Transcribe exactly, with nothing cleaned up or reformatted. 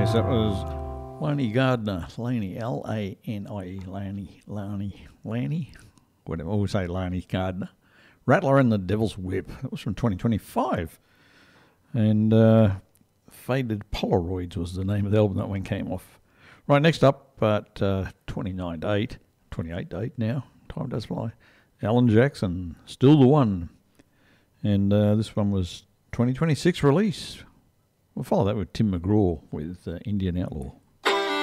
Yes, that was Laney Gardner. Laney, L A N I E. Laney, Laney, Laney. Whatever, we'll say Laney Gardner. Rattler and the Devil's Whip. That was from twenty twenty-five. And uh, Faded Polaroids was the name of the album that one came off. Right, next up at uh, twenty-nine to eight, twenty-eight to eight now. Time does fly. Alan Jackson, Still the One. And uh, this one was twenty twenty-six release. We'll follow that with Tim McGraw with uh, Indian Outlaw.